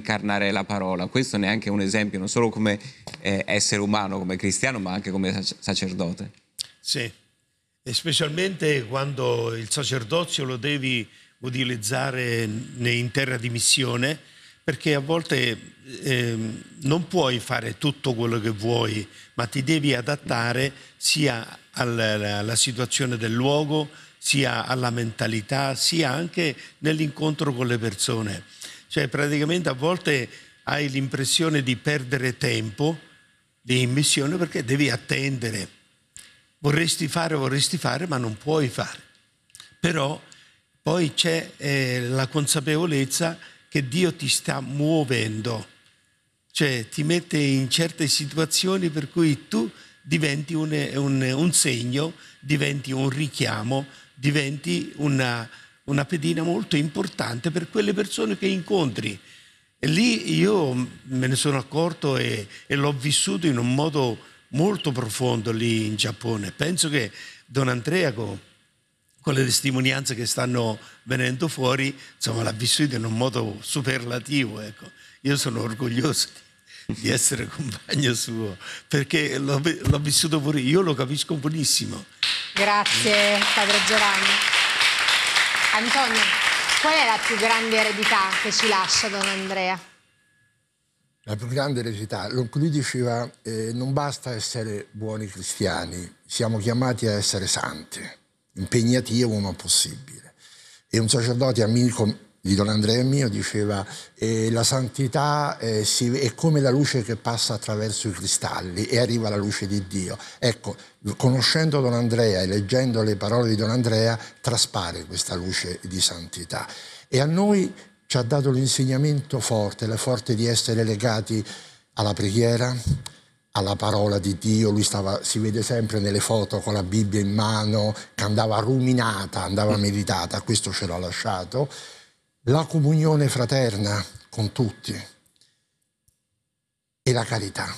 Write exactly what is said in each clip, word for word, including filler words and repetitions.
incarnare la parola. Questo neanche è un esempio, non solo come eh, essere umano, come cristiano, ma anche come sacerdote. Sì, e specialmente quando il sacerdozio lo devi utilizzare in terra di missione, perché a volte eh, non puoi fare tutto quello che vuoi, ma ti devi adattare sia alla, alla situazione del luogo, sia alla mentalità, sia anche nell'incontro con le persone. Cioè praticamente a volte hai l'impressione di perdere tempo in missione perché devi attendere. Vorresti fare, vorresti fare, ma non puoi fare. Però poi c'è eh, la consapevolezza che Dio ti sta muovendo, cioè ti mette in certe situazioni per cui tu diventi un, un, un segno, diventi un richiamo, diventi una, una pedina molto importante per quelle persone che incontri. E lì io me ne sono accorto e, e l'ho vissuto in un modo molto profondo lì in Giappone. Penso che Don Andrea con, con le testimonianze che stanno venendo fuori, insomma, l'ha vissuto in un modo superlativo, ecco. Io sono orgoglioso di, di essere compagno suo, perché l'ho, l'ho vissuto pure io, lo capisco buonissimo. Grazie, Padre Giovanni. Antonio, qual è la più grande eredità che ci lascia Don Andrea? La più grande eredità, lui diceva, eh, non basta essere buoni cristiani, siamo chiamati a essere santi, impegnativo ma possibile. E un sacerdote amico di Don Andrea mio diceva, eh, la santità eh, si, è come la luce che passa attraverso i cristalli e arriva la luce di Dio. Ecco, conoscendo Don Andrea e leggendo le parole di Don Andrea, traspare questa luce di santità. E a noi ci ha dato l'insegnamento forte, la forte di essere legati alla preghiera, alla parola di Dio. Lui stava, si vede sempre nelle foto con la Bibbia in mano, che andava ruminata, andava meditata, questo ce l'ha lasciato. La comunione fraterna con tutti e la carità.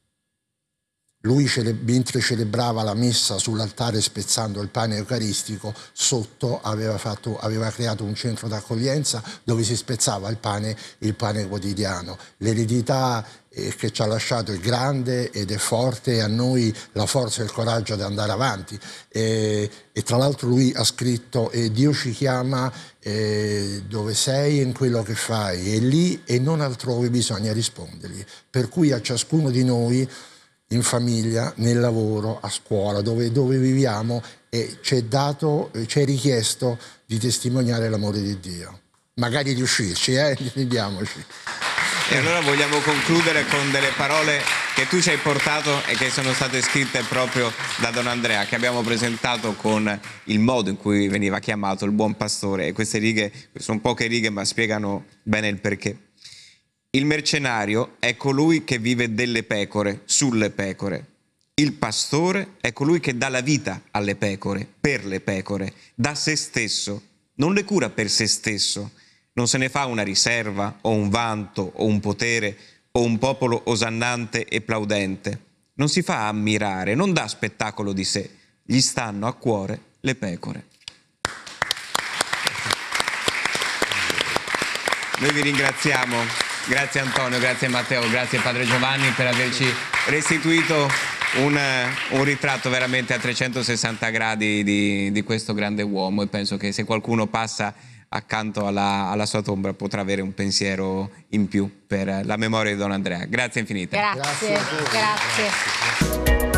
Lui, mentre celebrava la messa sull'altare spezzando il pane eucaristico, sotto aveva, fatto, aveva creato un centro d'accoglienza dove si spezzava il pane, il pane quotidiano. L'eredità eh, che ci ha lasciato è grande ed è forte, e a noi la forza e il coraggio di andare avanti. E, e tra l'altro lui ha scritto eh, Dio ci chiama eh, dove sei e in quello che fai, e lì e non altrove bisogna rispondergli. Per cui a ciascuno di noi, in famiglia, nel lavoro, a scuola, dove, dove viviamo, e ci è dato, ci è richiesto di testimoniare l'amore di Dio. Magari riuscirci, eh? Vediamoci. E allora vogliamo concludere con delle parole che tu ci hai portato e che sono state scritte proprio da Don Andrea, che abbiamo presentato con il modo in cui veniva chiamato il buon pastore. E queste righe sono poche righe, ma spiegano bene il perché. Il mercenario è colui che vive delle pecore, sulle pecore. Il pastore è colui che dà la vita alle pecore, per le pecore, da se stesso. Non le cura per se stesso. Non se ne fa una riserva, o un vanto, o un potere, o un popolo osannante e plaudente. Non si fa ammirare, non dà spettacolo di sé. Gli stanno a cuore le pecore. Noi vi ringraziamo. Grazie Antonio, grazie Matteo, grazie Padre Giovanni per averci restituito un, un ritratto veramente a trecentosessanta gradi di, di questo grande uomo, e penso che se qualcuno passa accanto alla, alla sua tomba potrà avere un pensiero in più per la memoria di Don Andrea. Grazie infinite. Grazie, grazie. grazie.